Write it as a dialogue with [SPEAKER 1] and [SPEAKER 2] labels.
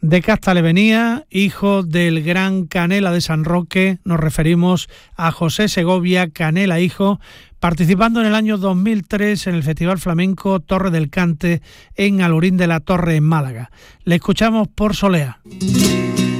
[SPEAKER 1] De casta le venía, hijo del gran Canela de San Roque, nos referimos a José Segovia Canela hijo, participando en el año 2003 en el Festival Flamenco Torre del Cante en Alhurín de la Torre, en Málaga. Le escuchamos por Solea.